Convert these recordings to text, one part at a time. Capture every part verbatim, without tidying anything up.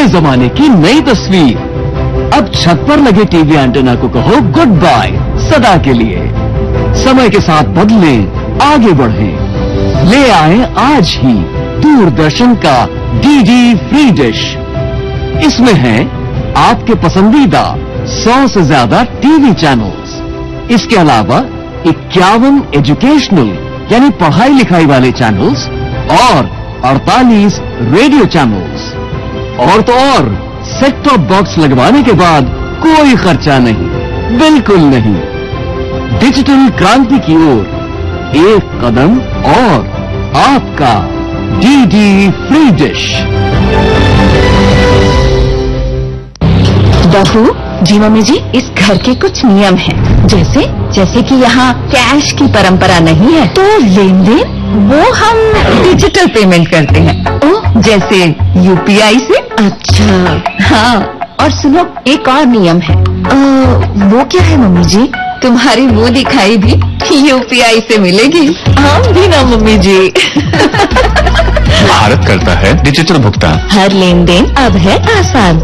जमाने की नई तस्वीर। अब छत पर लगे टीवी एंटेना को कहो गुड बाय सदा के लिए। समय के साथ बदलें, आगे बढ़ें। ले आए आज ही दूरदर्शन का डीडी फ्री डिश। इसमें है आपके पसंदीदा सौ से ज्यादा टीवी चैनल्स। इसके अलावा इक्यावन एजुकेशनल यानी पढ़ाई लिखाई वाले चैनल्स और अड़तालीस रेडियो चैनल्स। और तो और सेट टॉप बॉक्स लगवाने के बाद कोई खर्चा नहीं, बिल्कुल नहीं। डिजिटल क्रांति की ओर एक कदम और आपका डीडी फ्री डिश। बहू जी, मम्मी जी, इस घर के कुछ नियम हैं। जैसे जैसे कि यहाँ कैश की परंपरा नहीं है, तो लेन देन वो हम डिजिटल पेमेंट करते हैं। ओ, जैसे यूपीआई से। अच्छा, हाँ। और सुनो, एक और नियम है। आ, वो क्या है मम्मी जी? तुम्हारी मुंह दिखाई भी यूपीआई से मिलेगी। हम भी ना मम्मी जी। भारत करता है डिजिटल भुगतान। हर लेन देन अब है आसान।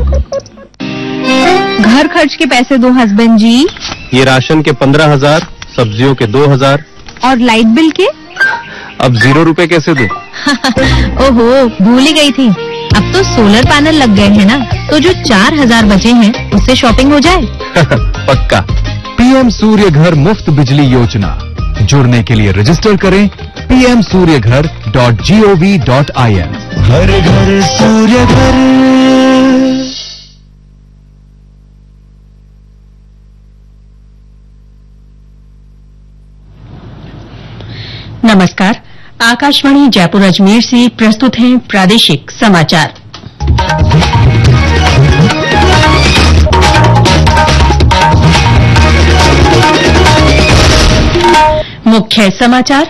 घर खर्च के पैसे दो हस्बैंड जी। ये राशन के पंद्रह हजार, सब्जियों के दो हजार। और लाइट बिल के? अब जीरो रुपए कैसे दूं? ओहो, भूल ही गई थी। अब तो सोलर पैनल लग गए हैं ना, तो जो चार हजार बचे हैं उससे शॉपिंग हो जाए। पक्का। पीएम सूर्य घर मुफ्त बिजली योजना। जुड़ने के लिए रजिस्टर करें पी एम सूर्य घर dot G O V dot I N. हर घर सूर्य घर। नमस्कार, आकाशवाणी जयपुर अजमेर से प्रस्तुत हैं प्रादेशिक समाचार। मुख्य समाचार।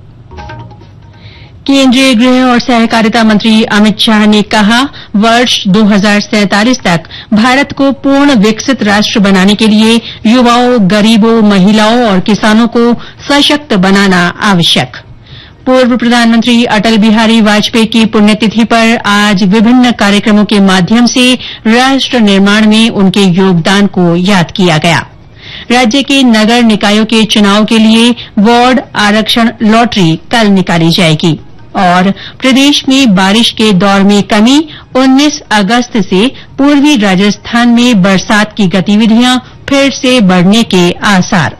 केंद्रीय गृह और सहकारिता मंत्री अमित शाह ने कहा, वर्ष दो हजार सैंतालीस तक भारत को पूर्ण विकसित राष्ट्र बनाने के लिए युवाओं, गरीबों, महिलाओं और किसानों को सशक्त बनाना आवश्यक। पूर्व प्रधानमंत्री अटल बिहारी वाजपेयी की पुण्यतिथि पर आज विभिन्न कार्यक्रमों के माध्यम से राष्ट्र निर्माण में उनके योगदान को याद किया गया। राज्य के नगर निकायों के चुनाव के लिए वार्ड आरक्षण लॉटरी कल निकाली जाएगी। और प्रदेश में बारिश के दौर में कमी, उन्नीस अगस्त से पूर्वी राजस्थान में बरसात की गतिविधियां फिर से बढ़ने के आसार।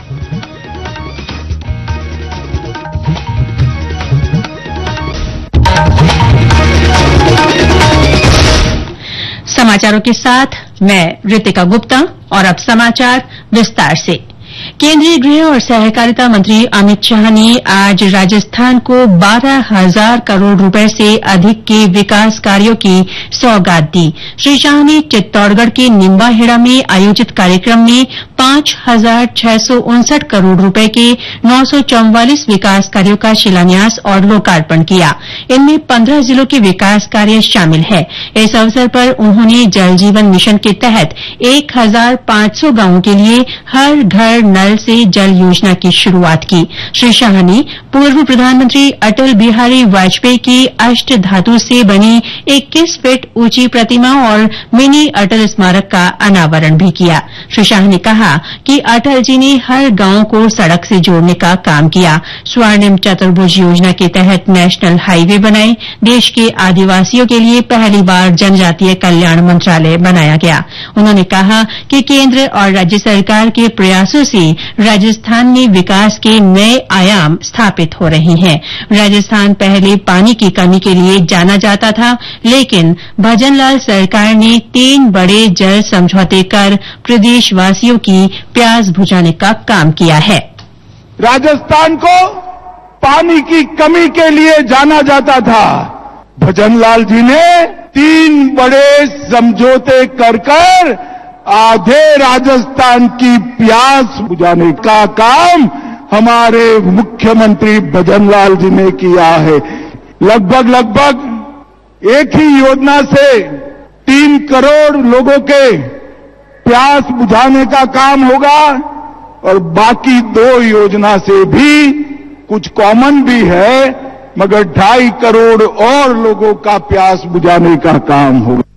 समाचारों के साथ मैं रितिका गुप्ता। और अब समाचार विस्तार से। केंद्रीय गृह और सहकारिता मंत्री अमित शाह ने आज राजस्थान को बारह हजार करोड़ रुपए से अधिक के विकास कार्यों की सौगात दी। श्री शाह ने चित्तौड़गढ़ के निम्बाहेड़ा में आयोजित कार्यक्रम में पांच हजार छह सौ उनसठ करोड़ रुपए के नौ सौ चौवालीस विकास कार्यों का शिलान्यास और लोकार्पण किया। इनमें पंद्रह जिलों के विकास कार्य शामिल है। इस अवसर पर उन्होंने जल जीवन मिशन के तहत एक हजार पांच सौ गांवों के लिए हर घर नल से जल योजना की शुरूआत की। श्री शाह ने पूर्व प्रधानमंत्री अटल बिहारी वाजपेयी की अष्ट धातु से बनी इक्कीस फीट ऊंची प्रतिमा और मिनी अटल स्मारक का अनावरण भी किया। श्री शाह ने कहा कि अटल जी ने हर गांव को सड़क से जोड़ने का काम किया। स्वर्णिम चतुर्भुज योजना के तहत नेशनल हाईवे बनाए। देश के आदिवासियों के लिए पहली बार जनजातीय कल्याण मंत्रालय बनाया गया। उन्होंने कहा कि केंद्र और राज्य सरकार के प्रयासों से राजस्थान में विकास के नए आयाम स्थापित हो रहे हैं। राजस्थान पहले पानी की कमी के लिए जाना जाता था, लेकिन भजनलाल सरकार ने तीन बड़े जल समझौते कर प्रदेशवासियों की प्यास बुझाने का काम किया है। राजस्थान को पानी की कमी के लिए जाना जाता था। भजनलाल जी ने तीन बड़े समझौते कर कर आधे राजस्थान की प्यास बुझाने का काम हमारे मुख्यमंत्री भजनलाल जी ने किया है। लगभग लगभग एक ही योजना से तीन करोड़ लोगों के प्यास बुझाने का काम होगा और बाकी दो योजना से भी कुछ कॉमन भी है, मगर ढाई करोड़ और लोगों का प्यास बुझाने का काम होगा।